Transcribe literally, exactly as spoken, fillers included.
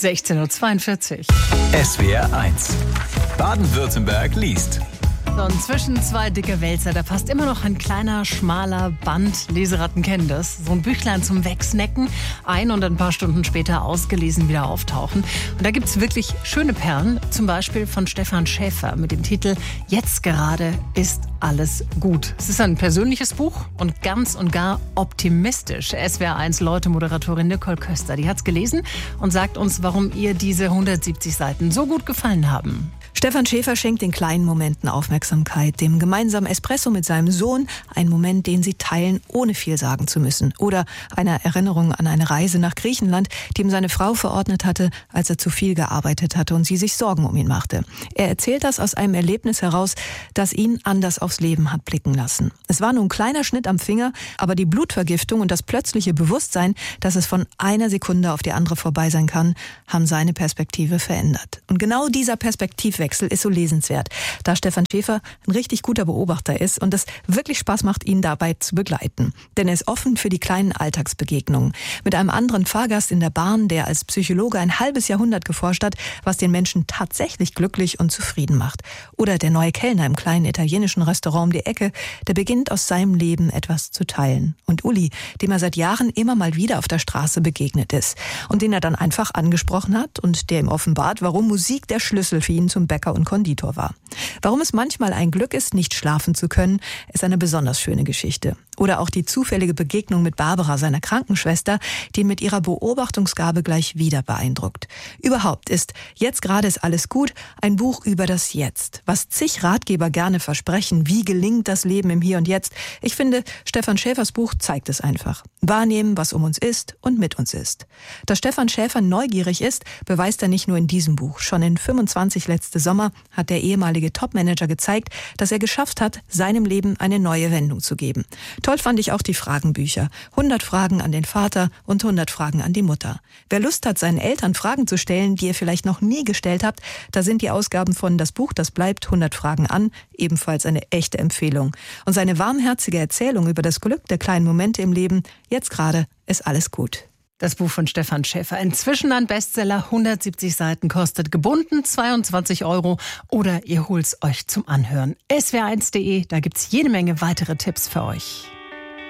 sechzehn Uhr zweiundvierzig. S W R eins. Baden-Württemberg liest. So, und zwischen zwei dicke Wälzer, da passt immer noch ein kleiner, schmaler Band. Leseratten kennen das. So ein Büchlein zum Wegsnacken, ein und ein paar Stunden später ausgelesen wieder auftauchen. Und da gibt's wirklich schöne Perlen, zum Beispiel von Stefan Schäfer mit dem Titel »Jetzt gerade ist alles gut«. Es ist ein persönliches Buch und ganz und gar optimistisch. S W R eins Leute-Moderatorin Nicole Köster, die hat's gelesen und sagt uns, warum ihr diese hundertsiebzig Seiten so gut gefallen haben. Stefan Schäfer schenkt den kleinen Momenten Aufmerksamkeit, dem gemeinsamen Espresso mit seinem Sohn, ein Moment, den sie teilen, ohne viel sagen zu müssen. Oder einer Erinnerung an eine Reise nach Griechenland, die ihm seine Frau verordnet hatte, als er zu viel gearbeitet hatte und sie sich Sorgen um ihn machte. Er erzählt das aus einem Erlebnis heraus, das ihn anders aufs Leben hat blicken lassen. Es war nur ein kleiner Schnitt am Finger, aber die Blutvergiftung und das plötzliche Bewusstsein, dass es von einer Sekunde auf die andere vorbei sein kann, haben seine Perspektive verändert. Und genau dieser Perspektivwechsel ist so lesenswert, da Stefan Schäfer ein richtig guter Beobachter ist und es wirklich Spaß macht, ihn dabei zu begleiten. Denn er ist offen für die kleinen Alltagsbegegnungen. Mit einem anderen Fahrgast in der Bahn, der als Psychologe ein halbes Jahrhundert geforscht hat, was den Menschen tatsächlich glücklich und zufrieden macht. Oder der neue Kellner im kleinen italienischen Restaurant um die Ecke, der beginnt aus seinem Leben etwas zu teilen. Und Uli, dem er seit Jahren immer mal wieder auf der Straße begegnet ist und den er dann einfach angesprochen hat und der ihm offenbart, warum Musik der Schlüssel für ihn zum Bäcker und Konditor war. Warum es manchmal ein Glück ist, nicht schlafen zu können, ist eine besonders schöne Geschichte. Oder auch die zufällige Begegnung mit Barbara, seiner Krankenschwester, die ihn mit ihrer Beobachtungsgabe gleich wieder beeindruckt. Überhaupt ist »Jetzt gerade ist alles gut« ein Buch über das Jetzt. Was zig Ratgeber gerne versprechen, wie gelingt das Leben im Hier und Jetzt. Ich finde, Stefan Schäfers Buch zeigt es einfach. Wahrnehmen, was um uns ist und mit uns ist. Dass Stefan Schäfer neugierig ist, beweist er nicht nur in diesem Buch. Schon in fünfundzwanzig letzte Sommer hat der ehemalige Topmanager gezeigt, dass er geschafft hat, seinem Leben eine neue Wendung zu geben. Toll fand ich auch die Fragenbücher. hundert Fragen an den Vater und hundert Fragen an die Mutter. Wer Lust hat, seinen Eltern Fragen zu stellen, die ihr vielleicht noch nie gestellt habt, da sind die Ausgaben von Das Buch, das bleibt, hundert Fragen an, ebenfalls eine echte Empfehlung. Und seine warmherzige Erzählung über das Glück der kleinen Momente im Leben, jetzt gerade ist alles gut. Das Buch von Stefan Schäfer, inzwischen ein Bestseller, hundertsiebzig Seiten, kostet gebunden zweiundzwanzig Euro oder ihr holt's euch zum Anhören. S W R eins punkt de, da gibt's jede Menge weitere Tipps für euch.